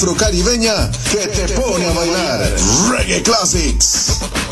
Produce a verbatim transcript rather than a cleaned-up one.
afrocaribeña que te pone a bailar. Reggae Classics.